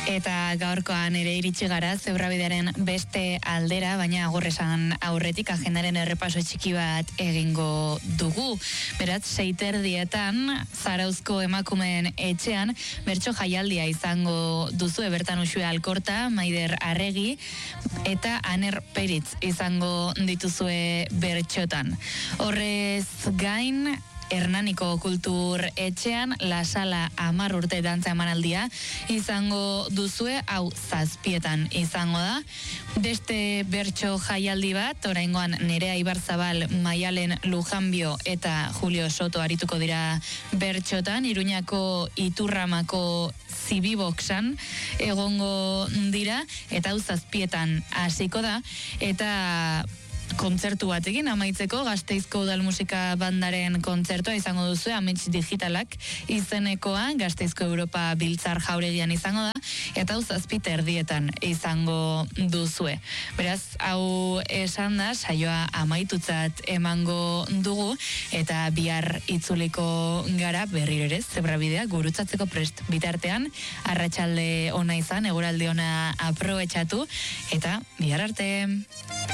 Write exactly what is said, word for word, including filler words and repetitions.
Eta gaurkoan ere iritsi gara Zebrabidearen beste aldera, baina agurresan aurretik agendaren errepaso txiki bat egingo dugu. Beraz, seiterdietan, Zarauzko emakumeen etxean, bertso jaialdia izango duzu, Bertan Uxue Alkorta, Maider Arregi, eta Aner Peritz izango dituzue bertxotan. Horrez gain, Hernaniko Kultur Etxean, La Sala hamar urte dantza emanaldia izango duzue, hau zazpietan izango da. Beste bertso jaialdi bat, oraingoan Nerea Ibarzabal, Maialen Lujanbio eta Julio Soto arituko dira bertxotan, Iruñako Iturramako Zibiboxan egongo dira, eta hau zazpietan hasiko da, eta kontzertu batekin amaitzeko Gasteizko Udal Musika Bandaren kontzertua izango duzu, Amets Digitalak izenekoa, Gasteizko Europa Biltzar Jauregian izango da, eta hau zazpite erdietan izango duzue. Beraz, hau esan da, saioa amaitutzat emango dugu, eta bihar itzuliko gara berriro ere Zebrabidea gurutzatzeko prest. Bitartean, arratsalde ona izan, eguraldi ona aprobetxatu, eta bihar arte!